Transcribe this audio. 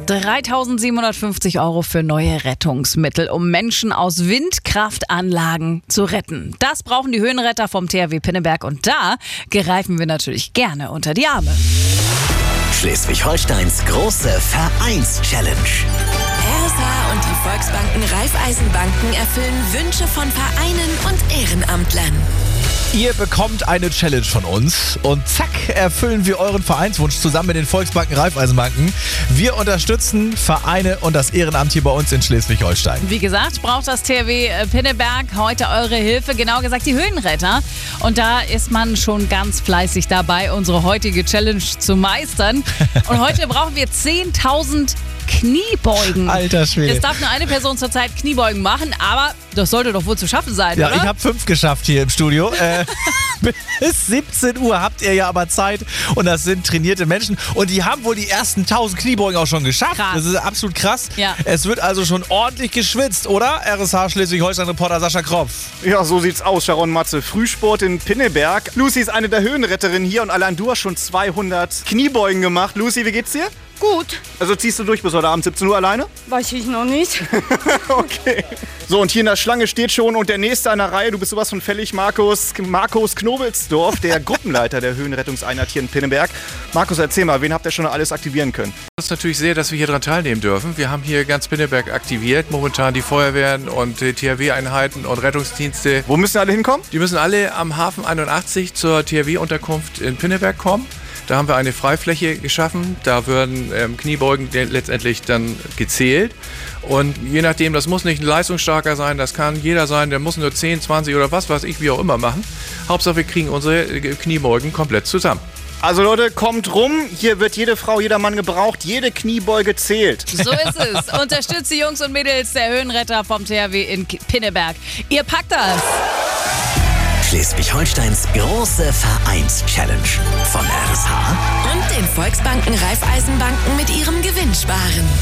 3.750 € für neue Rettungsmittel, um Menschen aus Windkraftanlagen zu retten. Das brauchen die Höhenretter vom THW Pinneberg und da greifen wir natürlich gerne unter die Arme. Schleswig-Holsteins große Vereins-Challenge. RSH und die Volksbanken Raiffeisenbanken erfüllen Wünsche von Vereinen und Ehrenamtlern. Ihr bekommt eine Challenge von uns und zack, erfüllen wir euren Vereinswunsch zusammen mit den Volksbanken Raiffeisenbanken. Wir unterstützen Vereine und das Ehrenamt hier bei uns in Schleswig-Holstein. Wie gesagt, braucht das THW Pinneberg heute eure Hilfe, genauer gesagt die Höhenretter. Und da ist man schon ganz fleißig dabei, unsere heutige Challenge zu meistern. Und heute brauchen wir 10.000 Kniebeugen. Alter Schwede. Es darf nur eine Person zurzeit Kniebeugen machen, aber das sollte doch wohl zu schaffen sein, Ja, oder? ich habe 5 geschafft hier im Studio. Bis 17 Uhr habt ihr ja aber Zeit und das sind trainierte Menschen und die haben wohl die ersten 1000 Kniebeugen auch schon geschafft. Krass. Das ist absolut krass. Ja. Es wird also schon ordentlich geschwitzt, oder? RSH Schleswig-Holstein-Reporter Sascha Kropf. Ja, so sieht's aus, Sharon Matze. Frühsport in Pinneberg. Lucy ist eine der Höhenretterinnen hier und allein du hast schon 200 Kniebeugen gemacht. Lucy, wie geht's dir? Gut, Also ziehst du durch bis heute Abend 17 Uhr alleine? weiß ich noch nicht. Okay. So, und hier in der Schlange steht schon und der Nächste an der Reihe, du bist sowas von fällig, Markus Knobelsdorf, der Gruppenleiter der Höhenrettungseinheit hier in Pinneberg. Markus, erzähl mal, wen habt ihr schon alles aktivieren können? Das ist natürlich sehr, dass wir hier dran teilnehmen dürfen. Wir haben hier ganz Pinneberg aktiviert, momentan die Feuerwehren und die THW-Einheiten und Rettungsdienste. Wo müssen alle hinkommen? Die müssen alle am Hafen 81 zur THW-Unterkunft in Pinneberg kommen. Da haben wir eine Freifläche geschaffen, da werden Kniebeugen letztendlich dann gezählt und je nachdem, das muss nicht ein leistungsstarker sein, das kann jeder sein, der muss nur 10, 20 oder was weiß ich, wie auch immer machen. Hauptsache wir kriegen unsere Kniebeugen komplett zusammen. Also Leute, kommt rum, hier wird jede Frau, jeder Mann gebraucht, jede Kniebeuge zählt. So ist es. Unterstützt die Jungs und Mädels der Höhenretter vom THW in Pinneberg. Ihr packt das. Schleswig-Holsteins große Vereins-Challenge von RSH Und den Volksbanken Raiffeisenbanken mit ihrem Gewinnsparen.